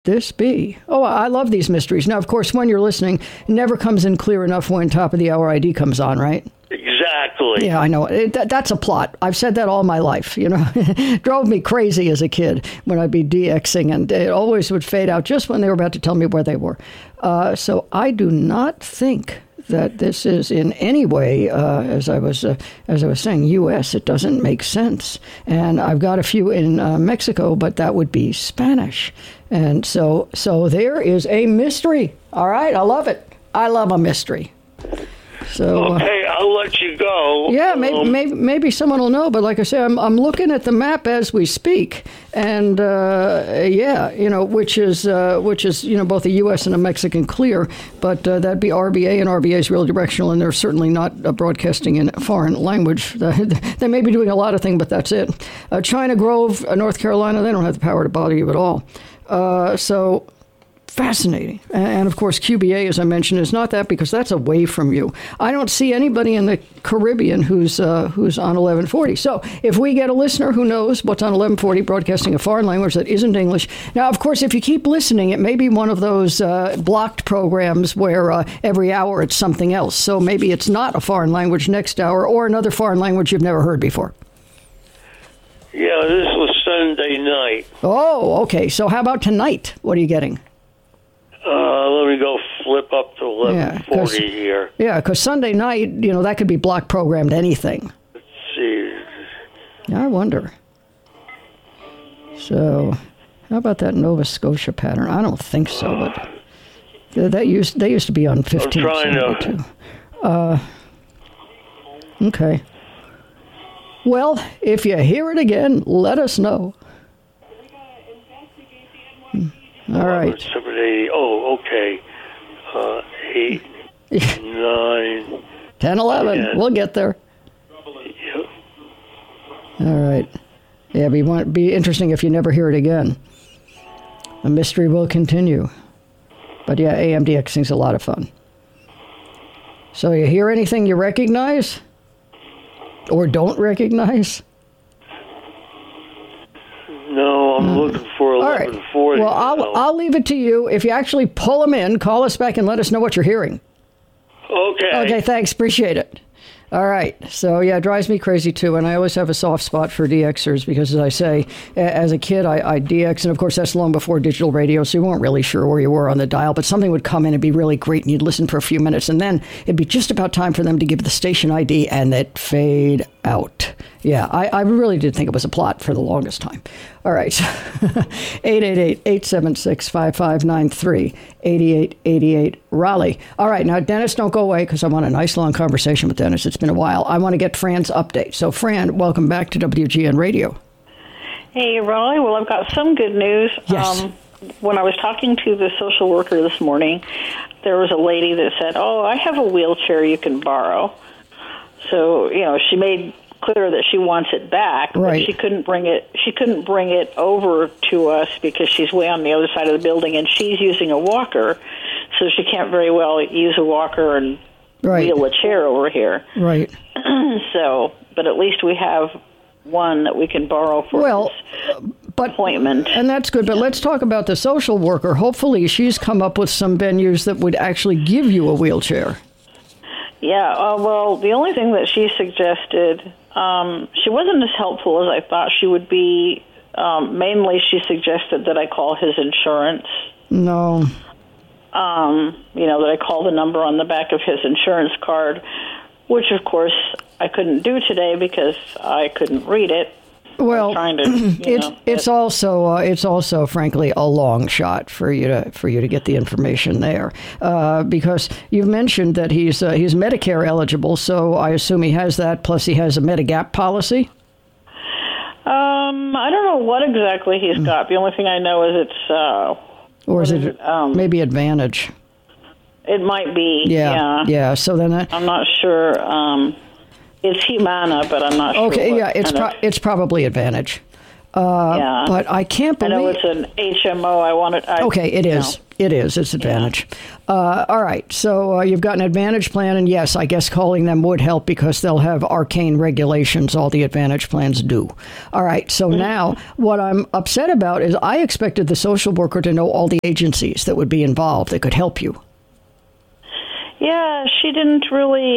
this be? Oh, I love these mysteries. Now, of course, when you're listening, it never comes in clear enough when top of the hour ID comes on, right? Exactly. Yeah, I know. That's a plot. I've said that all my life. It drove me crazy as a kid when I'd be DXing, and it always would fade out just when they were about to tell me where they were. So I do not think that this is in any way, as I was saying, U.S. It doesn't make sense. And I've got a few in Mexico, but that would be Spanish. And so there is a mystery. All right, I love it. I love a mystery. So okay, I'll let you go. Yeah, maybe someone will know. But like I say, I'm looking at the map as we speak, and which is both a U.S. and a Mexican clear. But that'd be RBA, and RBA is real directional, and they're certainly not broadcasting in foreign language. They may be doing a lot of things, but that's it. China Grove, North Carolina, they don't have the power to bother you at all. So. Fascinating. And of course, QBA, as I mentioned, is not that because that's away from you. I don't see anybody in the Caribbean who's on 1140. So if we get a listener who knows what's on 1140 broadcasting a foreign language that isn't English. Now, of course, if you keep listening, it may be one of those blocked programs where every hour it's something else. So maybe it's not a foreign language next hour or another foreign language you've never heard before. Yeah, this was Sunday night. Oh, okay. So how about tonight? What are you getting? Let me go flip up to 1140 here. Yeah, because Sunday night, that could be block programmed anything. Let's see. I wonder. So, how about that Nova Scotia pattern? I don't think so, but they used to be on 15. I'm trying to. Okay. Well, if you hear it again, let us know. All right. 780. Oh, okay. 8, 9, 10, 11. 10. We'll get there. Yep. All right. Yeah, be interesting if you never hear it again. The mystery will continue. But yeah, AMDXing is a lot of fun. So you hear anything you recognize? Or don't recognize? No, I'm looking for 1140. All right. Well, I'll leave it to you. If you actually pull them in, call us back and let us know what you're hearing. Okay. Okay, thanks. Appreciate it. All right. So, yeah, it drives me crazy, too. And I always have a soft spot for DXers because, as I say, as a kid, I DX. And, of course, that's long before digital radio, so you weren't really sure where you were on the dial. But something would come in and be really great, and you'd listen for a few minutes. And then it'd be just about time for them to give the station ID, and it'd fade out. Yeah, I really did think it was a plot for the longest time. All right. 888-876-5593, 8888 Raleigh. All right. Now, Dennis, don't go away because I want a nice long conversation with Dennis. It's been a while. I want to get Fran's update. So, Fran, welcome back to WGN Radio. Hey, Raleigh. Well, I've got some good news. Yes. When I was talking to the social worker this morning, there was a lady that said, "Oh, I have a wheelchair you can borrow." So, she made clear that she wants it back, right. But she couldn't bring it over to us because she's way on the other side of the building and she's using a walker, so she can't very well use a walker and wheel a chair over here. Right. So, but at least we have one that we can borrow for this appointment. And that's good, but let's talk about the social worker. Hopefully she's come up with some venues that would actually give you a wheelchair. Yeah, well, the only thing that she suggested, she wasn't as helpful as I thought she would be. Mainly, she suggested that I call his insurance. No. That I call the number on the back of his insurance card, which, of course, I couldn't do today because I couldn't read it. Well, it's also, frankly, a long shot for you to get the information there, because you've mentioned that he's Medicare eligible, so I assume he has that. Plus, he has a Medigap policy. I don't know what exactly he's got. The only thing I know is it's or is it maybe Advantage? It might be. Yeah. So then I'm not sure. It's Humana, but I'm not sure. Okay, yeah, it's probably Advantage. But I can't believe... I know it's an HMO. Okay, it is. It is. It's Advantage. Yeah. All right. So you've got an Advantage plan, and yes, I guess calling them would help because they'll have arcane regulations. All the Advantage plans do. All right. So now what I'm upset about is I expected the social worker to know all the agencies that would be involved that could help you. Yeah, she didn't really...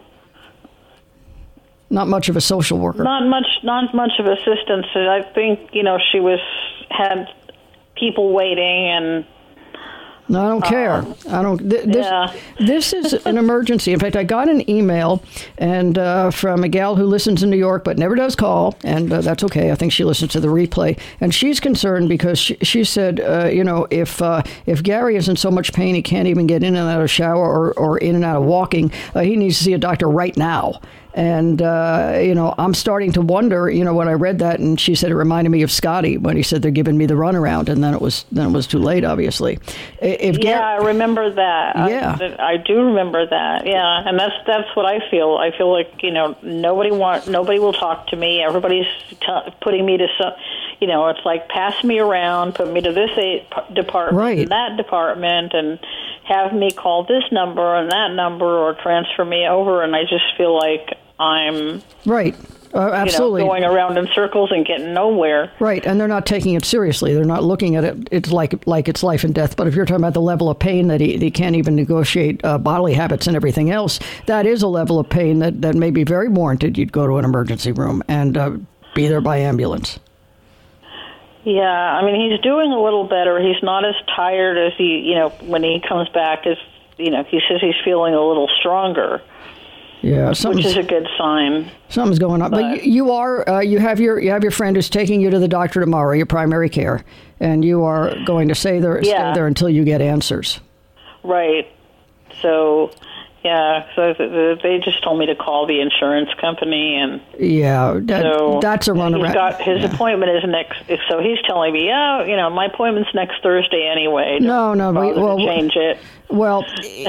Not much of a social worker. Not much of assistance. I think, she had people waiting and... No, I don't care. I don't. This is an emergency. In fact, I got an email and from a gal who listens in New York but never does call, and that's okay. I think she listens to the replay, and she's concerned because she said, if Gary is in so much pain he can't even get in and out of shower or in and out of walking, he needs to see a doctor right now. And, I'm starting to wonder, when I read that, and she said it reminded me of Scotty when he said they're giving me the runaround, and then it was too late, obviously. I remember that. Yeah. I do remember that. Yeah. And that's what I feel. I feel like, nobody will talk to me. Everybody's putting me to some, it's like pass me around, put me to this department, right, and that department, and have me call this number and that number or transfer me over. And I just feel like I'm right. Absolutely. Going around in circles and getting nowhere. Right, and they're not taking it seriously. They're not looking at it. It's like it's life and death. But if you're talking about the level of pain that he can't even negotiate bodily habits and everything else, that is a level of pain that may be very warranted. You'd go to an emergency room and be there by ambulance. Yeah, I mean, he's doing a little better. He's not as tired as when he comes back. He says he's feeling a little stronger. Yeah, which is a good sign. Something's going on. But you have your friend who's taking you to the doctor tomorrow, your primary care, and you are going to stay there until you get answers. Right. So, so they just told me to call the insurance company, and that's a runaround. His appointment is next. So he's telling me, my appointment's next Thursday anyway. No, we'll change it. Well,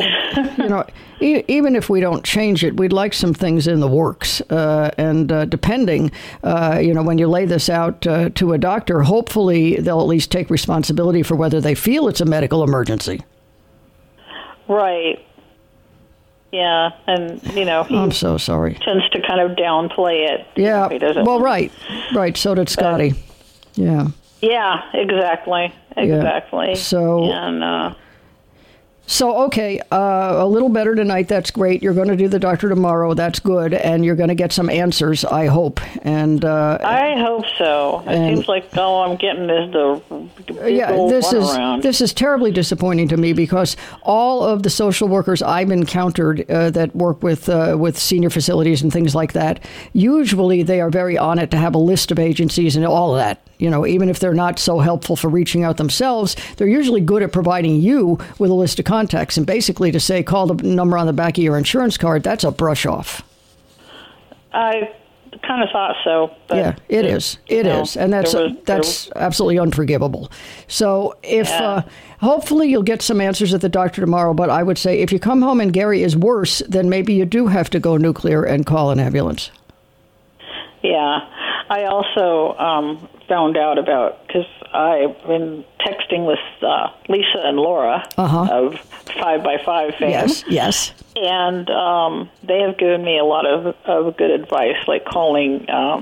even if we don't change it, we'd like some things in the works. And depending, when you lay this out to a doctor, hopefully they'll at least take responsibility for whether they feel it's a medical emergency. Right. Yeah, and, I'm so sorry. Tends to kind of downplay it. Yeah, right, so did Scotty. Yeah. Yeah, exactly. Yeah. So, okay, a little better tonight. That's great. You're going to do the doctor tomorrow. That's good. And you're going to get some answers, I hope. And I hope so. It seems like, I'm getting this is terribly disappointing to me because all of the social workers I've encountered that work with senior facilities and things like that, usually they are very on it to have a list of agencies and all of that. Even if they're not so helpful for reaching out themselves, they're usually good at providing you with a list of contacts. And basically to say, call the number on the back of your insurance card, that's a brush off. I kind of thought so. But yeah, it is. It is. And that's absolutely unforgivable. So hopefully you'll get some answers at the doctor tomorrow. But I would say if you come home and Gary is worse, then maybe you do have to go nuclear and call an ambulance. Yeah. I also found out because I've been texting with Lisa and Laura of 5x5 fame. Yes. And they have given me a lot of good advice, like calling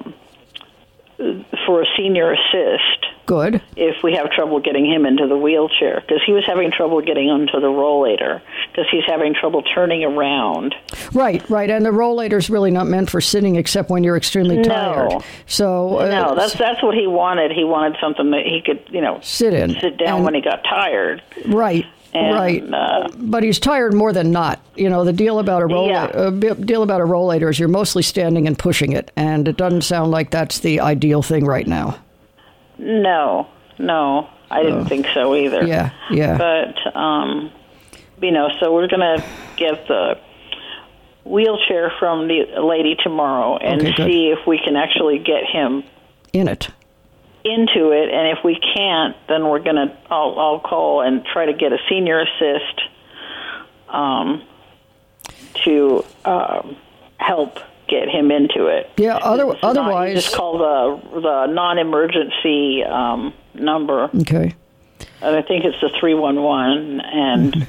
for a senior assist. Good. If we have trouble getting him into the wheelchair, because he was having trouble getting into the rollator, because he's having trouble turning around. Right. And the rollator's really not meant for sitting, except when you're extremely tired. So that's what he wanted. He wanted something that he could, sit down when he got tired. Right. But he's tired more than not. The deal about a rollator is you're mostly standing and pushing it, and it doesn't sound like that's the ideal thing right now. No, I didn't think so either. Yeah. But, so we're going to get the wheelchair from the lady tomorrow and see if we can actually get him into it. And if we can't, then I'll call and try to get a senior assist to help get him into it. Yeah. Otherwise, you just call the non-emergency number. Okay. And I think it's the 311, and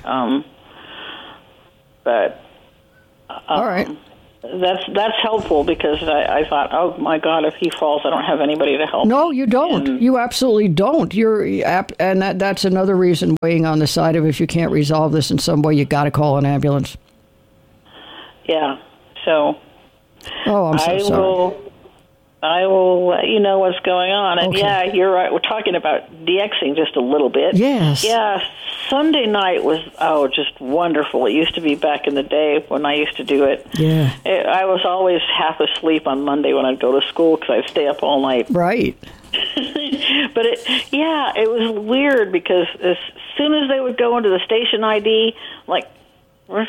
but all right. That's helpful because I thought, oh my God, if he falls, I don't have anybody to help. No, you don't. You absolutely don't. And that's another reason weighing on the side of if you can't resolve this in some way, you got to call an ambulance. Yeah. So. Oh, I'm so sorry. I will let you know what's going on. And okay. Yeah, you're right. We're talking about DXing just a little bit. Yes. Yeah, Sunday night was, just wonderful. It used to be back in the day when I used to do it. Yeah. I was always half asleep on Monday when I'd go to school because I'd stay up all night. Right. But it was weird because as soon as they would go into the station ID, like, I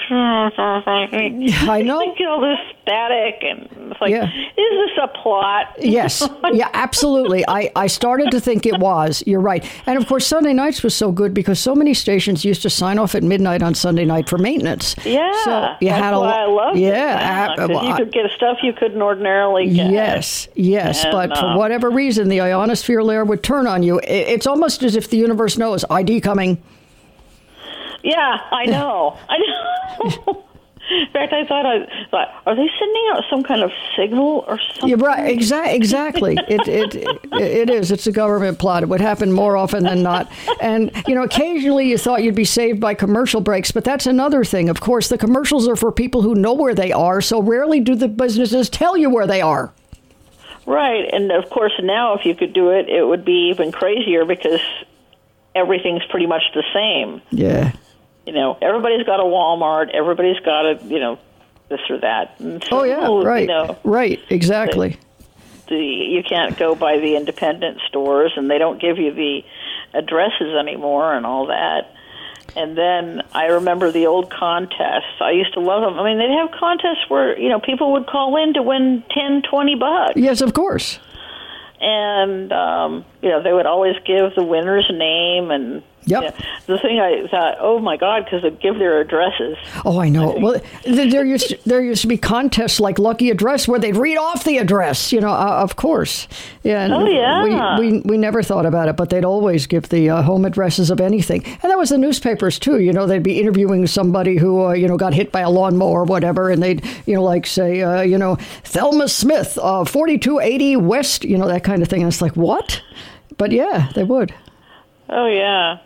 know. All this static, and it's like, is this a plot? Yes. Yeah, absolutely. I started to think it was. You're right. And of course, Sunday nights was so good because so many stations used to sign off at midnight on Sunday night for maintenance. Yeah. So you that's had why I loved it. Yeah. Because you could get stuff you couldn't ordinarily get. Yes. And, but for whatever reason, the ionosphere layer would turn on you. It's almost as if the universe knows, ID coming. Yeah, I know. In fact, I thought, are they sending out some kind of signal or something? Yeah, right. Exactly. It is. It's a government plot. It would happen more often than not. And, occasionally you thought you'd be saved by commercial breaks, but that's another thing. Of course, the commercials are for people who know where they are, so rarely do the businesses tell you where they are. Right. And, of course, now if you could do it, it would be even crazier because everything's pretty much the same. Yeah. Everybody's got a Walmart. Everybody's got a, this or that. And so, right. Right, exactly. You can't go by the independent stores, and they don't give you the addresses anymore and all that. And then I remember the old contests. I used to love them. I mean, they'd have contests where, people would call in to win $10-20. Yes, of course. And, they would always give the winner's name and... Yep. The thing I thought, oh my God, because they'd give their addresses. Oh, I know. Well, there used to be contests like Lucky Address where they'd read off the address. Of course. Yeah. Oh yeah. We never thought about it, but they'd always give the home addresses of anything, and that was the newspapers too. They'd be interviewing somebody who got hit by a lawnmower or whatever, and they'd say Thelma Smith, 4280 West, that kind of thing. And it's like, what? But yeah, they would. Oh, yeah.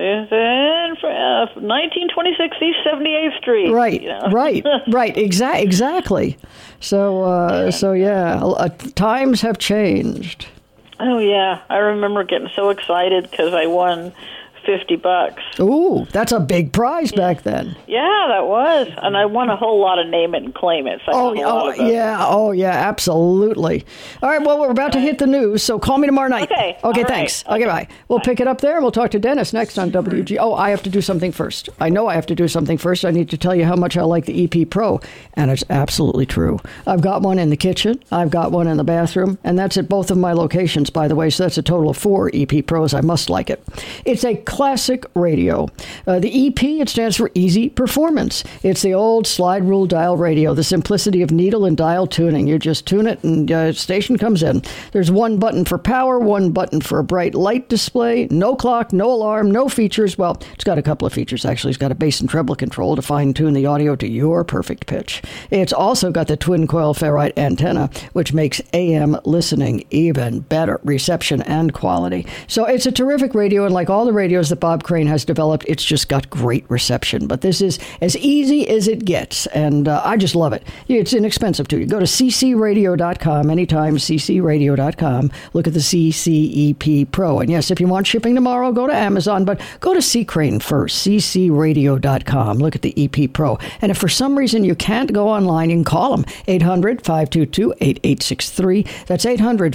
1926 East 78th Street. Right, right. Exactly. So times have changed. Oh, yeah. I remember getting so excited because I won $50. Ooh, that's a big prize back then. Yeah, that was. And I won a whole lot of name it and claim it. So yeah, absolutely. All right, well, we're about to hit the news, so call me tomorrow night. Okay, thanks. Right. Okay, bye. We'll pick it up there, and we'll talk to Dennis next on WG. Oh, I have to do something first. I know I have to do something first. I need to tell you how much I like the EP Pro, and it's absolutely true. I've got one in the kitchen, I've got one in the bathroom, and that's at both of my locations, by the way, so that's a total of 4 EP Pros. I must like it. It's a classic radio. The EP, it stands for Easy Performance. It's the old slide rule dial radio, the simplicity of needle and dial tuning. You just tune it and station comes in. There's one button for power, one button for a bright light display, no clock, no alarm, no features. Well, it's got a couple of features, actually. It's got a bass and treble control to fine-tune the audio to your perfect pitch. It's also got the twin-coil ferrite antenna, which makes AM listening even better, reception and quality. So it's a terrific radio, and like all the radios that Bob Crane has developed, it's just got great reception. But this is as easy as it gets, and I just love it. It's inexpensive, too. You go to ccradio.com anytime, ccradio.com. Look at the CCEP Pro. And yes, if you want shipping tomorrow, go to Amazon, but go to C. Crane first, ccradio.com. Look at the EP Pro. And if for some reason you can't go online, you can call them, 800-522-8863. That's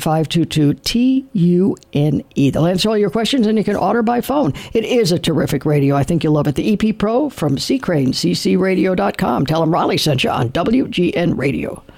800-522-TUNE. They'll answer all your questions, and you can order by phone. It is a terrific radio. I think you'll love it. The EP Pro from C. Crane, ccradio.com. Tell them Raleigh sent you on WGN Radio.